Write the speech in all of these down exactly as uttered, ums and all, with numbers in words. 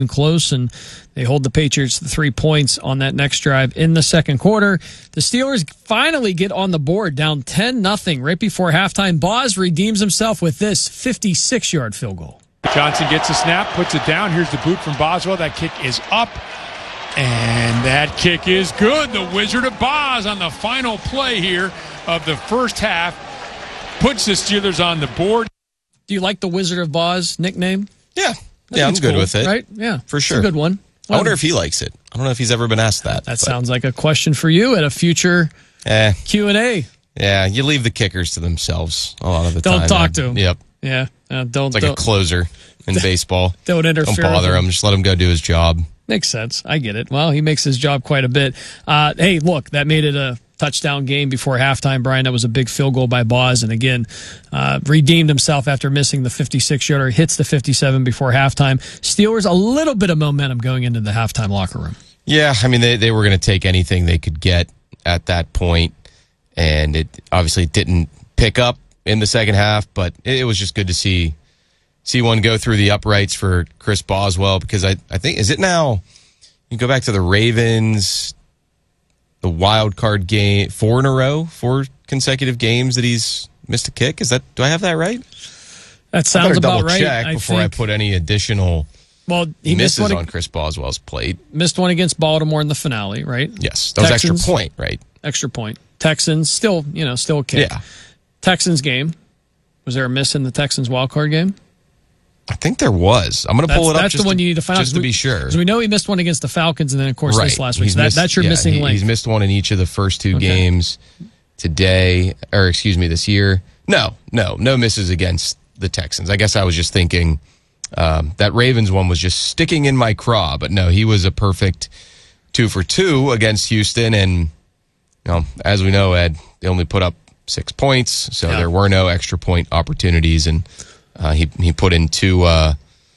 close, and they hold the Patriots to three points on that next drive in the second quarter. The Steelers finally get on the board, down ten nothing right before halftime. Boz redeems himself with this fifty-six-yard field goal. Johnson gets a snap, puts it down. Here's the boot from Boswell. That kick is up, and that kick is good. The Wizard of Boz on the final play here of the first half puts the Steelers on the board. Do you like the Wizard of Boz nickname? Yeah. Yeah, I'm good cool, with it. Right? Yeah. For sure. It's a good one. I wonder if he likes it. I don't know if he's ever been asked that. That but. sounds like a question for you at a future eh. Q and A. Yeah, you leave the kickers to themselves a lot of the don't time. Don't talk to them. Yep. Yeah. Uh, don't. It's like don't, a closer in baseball. Don't interfere. Don't bother him. Just let him go do his job. Makes sense. I get it. Well, he makes his job quite a bit. Uh, hey, look, that made it a touchdown game before halftime, Brian. That was a big field goal by Boz, and again, uh, redeemed himself after missing the fifty-six-yarder, hits the fifty-seven before halftime. Steelers, a little bit of momentum going into the halftime locker room. Yeah, I mean, they, they were going to take anything they could get at that point, and it obviously didn't pick up in the second half, but it, it was just good to see see one go through the uprights for Chris Boswell, because I, I think, is it now, you go back to the Ravens, the wild card game, four in a row, four consecutive games that he's missed a kick. Is that, do I have that right? That sounds about right. Check I before think. I put any additional well, he misses missed one on Chris Boswell's plate. Missed one against Baltimore in the finale, right? Yes, that was Texans, extra point, right? Extra point. Texans, still, you know, still a kick. Yeah. Texans game. Was there a miss in the Texans wild card game? I think there was. I'm going to pull it up. That's just the one to, you need to find just out. to be sure. Because we know he missed one against the Falcons, and then, of course, right. this last week. He's So that, missed, that's your yeah, missing he, link. He's missed one in each of the first two okay. games today, or excuse me, this year. No, no, no misses against the Texans. I guess I was just thinking um, that Ravens one was just sticking in my craw, but no, he was a perfect two for two against Houston, and you know, as we know, Ed, they only put up six points, so yeah. there were no extra point opportunities, and uh, he he put in two uh,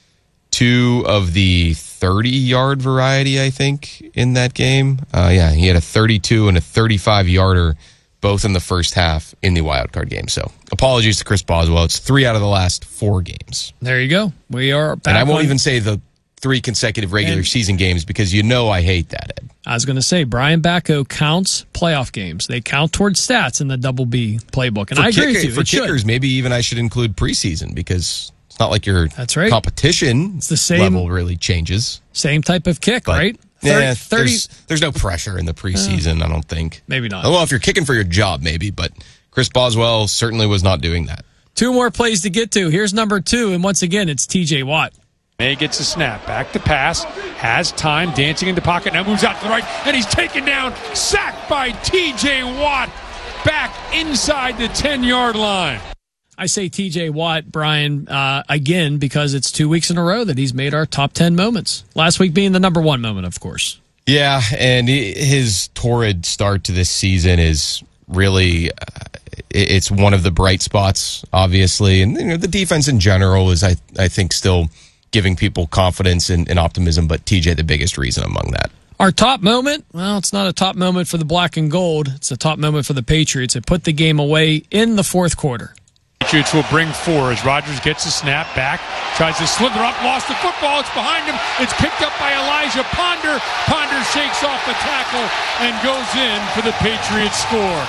two of the thirty-yard variety, I think, in that game. Uh, yeah, he had a thirty-two and a thirty-five-yarder, both in the first half in the wildcard game. So apologies to Chris Boswell. It's three out of the last four games. There you go. We are back. And I won't on... even say the three consecutive regular and season games, because you know I hate that, Ed. I was going to say, Brian Bacco counts playoff games. They count towards stats in the Double B playbook. And for I agree kicker, with you. For it kickers, should. maybe even I should include preseason, because it's not like your That's right. competition it's the same, level really changes. Same type of kick, but, right? thirty, yeah, thirty, there's, there's no pressure in the preseason, uh, I don't think. Maybe not. Well, if you're kicking for your job, maybe, but Chris Boswell certainly was not doing that. Two more plays to get to. Here's number two, and once again, it's T J Watt. May gets a snap, back to pass, has time, dancing in the pocket, now moves out to the right, and he's taken down, sacked by T J Watt, back inside the ten-yard line. I say T J Watt, Brian, uh, again, because it's two weeks in a row that he's made our top ten moments. Last week being the number one moment, of course. Yeah, and his torrid start to this season is really, uh, it's one of the bright spots, obviously. And you know, the defense in general is, I, I think, still giving people confidence and, and optimism, but T J the biggest reason among that. Our top moment, well, it's not a top moment for the black and gold. It's a top moment for the Patriots. It put the game away in the fourth quarter. Patriots will bring four as Rodgers gets a snap back, tries to slither up, lost the football. It's behind him. It's picked up by Elijah Ponder. Ponder shakes off the tackle and goes in for the Patriots score.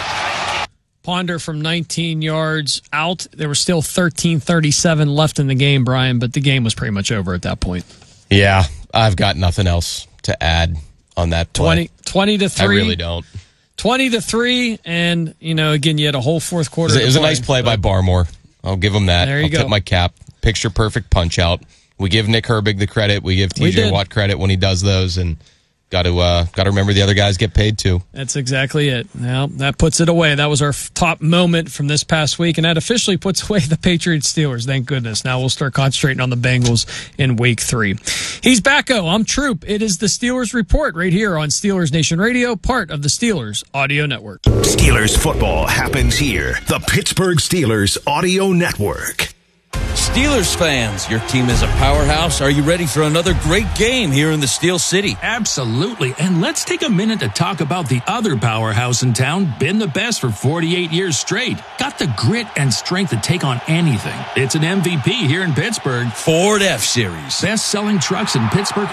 Ponder from nineteen yards out. There was still thirteen thirty-seven left in the game, Brian, but the game was pretty much over at that point. Yeah, I've got nothing else to add on that play. twenty, twenty to three. I really don't. twenty to three, and, you know, again, you had a whole fourth quarter. It was, it was a nice play by Barmore. I'll give him that. There you I'll go. tip my cap. Picture perfect punch out. We give Nick Herbig the credit. We give T J Watt credit when he does those, and got to uh, got to remember the other guys get paid too. That's exactly it. Well, that puts it away. That was our f- top moment from this past week, and that officially puts away the Patriots Steelers. Thank goodness. Now we'll start concentrating on the Bengals in week three. He's Bacco. I'm Troop. It is the Steelers Report right here on Steelers Nation Radio, part of the Steelers Audio Network. Steelers football happens here. The Pittsburgh Steelers Audio Network. Steelers fans, your team is a powerhouse. Are you ready for another great game here in the Steel City? Absolutely. And let's take a minute to talk about the other powerhouse in town, been the best for forty-eight years straight. Got the grit and strength to take on anything. It's an M V P here in Pittsburgh. Ford F-Series. Best-selling trucks in Pittsburgh